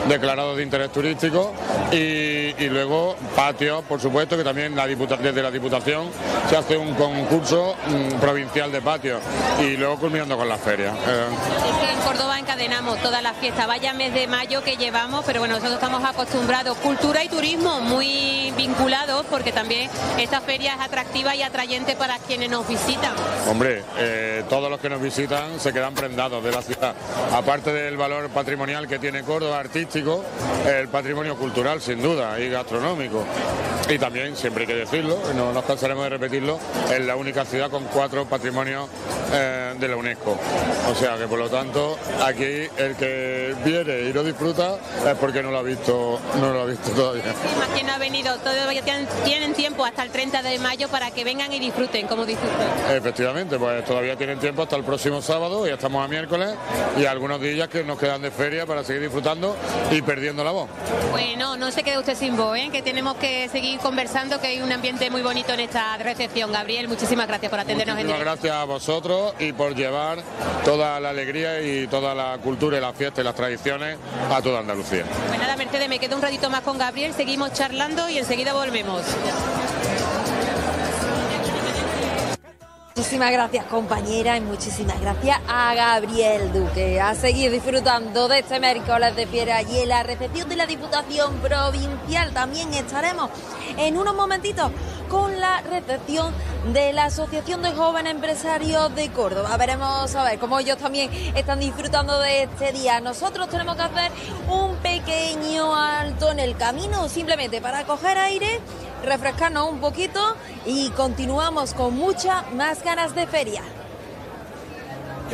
declarados de interés turístico y luego patios, por supuesto, que también desde la Diputación se hace un concurso provincial de patios y luego culminando con las ferias. Es que en Córdoba encadenamos todas las fiestas, vaya mes de mayo que llevamos, pero bueno, nosotros estamos acostumbrados, cultura y turismo muy vinculados, porque también esta feria es atractiva y atrayente para quienes nos visitan. Hombre, todos los que nos visitan se quedan prendados de la ciudad, aparte del valor patrimonial que tiene Córdoba, artístico, el patrimonio cultural sin duda y gastronómico. Y también, siempre hay que decirlo, no nos cansaremos de repetirlo, es la única ciudad con 4 patrimonios de la UNESCO. O sea que por lo tanto aquí el que viene y no disfruta es porque no lo ha visto todavía. Sí, más quien no ha venido, todavía tienen tiempo hasta el 30 de mayo para que vengan y disfruten, como disfrutan. Efectivamente, pues todavía tienen tiempo hasta el próximo sábado, ya estamos a miércoles, y algunos días que nos quedan de feria para seguir disfrutando y perdiendo la voz. Bueno, no se quede usted sin voz, que tenemos que seguir conversando, que hay un ambiente muy bonito en esta recepción. Gabriel, muchísimas gracias por atendernos. Muchísimas gracias a vosotros y por llevar toda la alegría y toda la cultura y las fiestas y las tradiciones a toda Andalucía. Pues nada, Mercedes, me quedo un ratito más con Gabriel, seguimos charlando y enseguida volvemos. Muchísimas gracias, compañera, y muchísimas gracias a Gabriel Duque. A seguir disfrutando de este miércoles de fiera y en la recepción de la Diputación Provincial. También estaremos en unos momentitos con la recepción de la Asociación de Jóvenes Empresarios de Córdoba. Veremos a ver cómo ellos también están disfrutando de este día. Nosotros tenemos que hacer un pequeño alto en el camino, simplemente para coger aire, refrescarnos un poquito y continuamos con muchas más ganas de feria.